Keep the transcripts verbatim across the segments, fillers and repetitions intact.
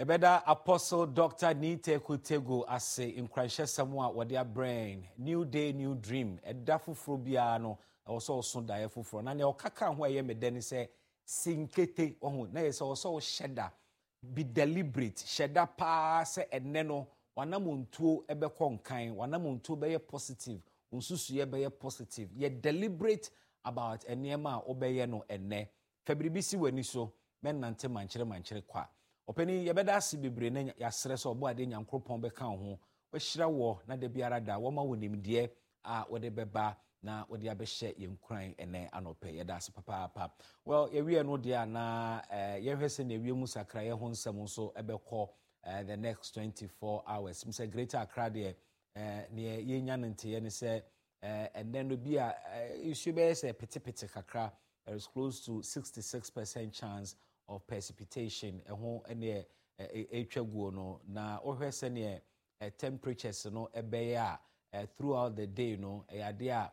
Ebeda Apostle Doctor Nite Kutego ase nkranhye samu a wode brain new day new dream eda foforo bia no also so dae foforo na ne okaka ho aye medani se sinkete ohu na ye se also sheda be deliberate sheda pa se enne no wanamontuo ebekọ nkan wanamontuo be positive unsusu ye be positive ye deliberate about enema a obeye no enne fabribisi wani so men nante manchere manchere kwa openi yebeda asi bebre na yasre so obo ade nyankropon beka ho wahyira wo na de biara da wo ma wonimde a wode beba na wode abehye yenkran ene anope yeda asi papa papa well yewie no dia na eh yehwese na ewie mu sakra ye ho nsem so ebekọ the next twenty-four hours mse greater Accra de eh ne yenya nte ye ne se eh ene no bia issue be se petepete kakra. There is close to sixty-six percent chance of precipitation ehho ene etwaguo no na ohwese ne temperatures no ebeye a throughout the day no eyade a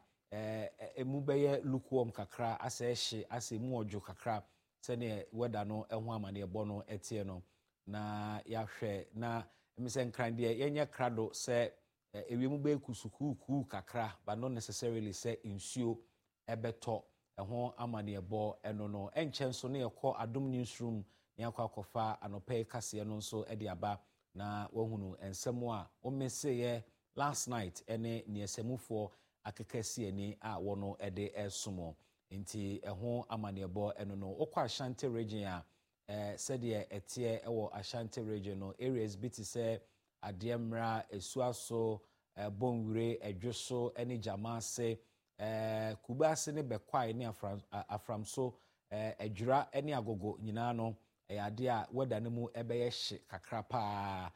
emu beye lukewarm kakra asehye asemu ojo kakra se ne weather no ehho amane ebo no etie no na yahwe na emise nkran de yenye krado se ewiemu be kusukuku kakra but not necessarily se insuo ebeto ehho amane ebo eno no enchenso ne yekọ Adom newsroom ne akwa akofa anope kase no nso ede aba na wahunu ensemo a o meseye last night ene ne esemufo akekasi ani a wono ede esomo nti ehho amane ebo eno no okwa Ashanti region a eh sede etie ewo Ashanti region no areas biti se Adiemra Esuaso eh, Bonwure Edwoso ene Jamase eh Kubase ne bekwai ne afram aframso eh Edwura ene Agogo nyina no eh ade a weda ne mu ebeye hye kakra pa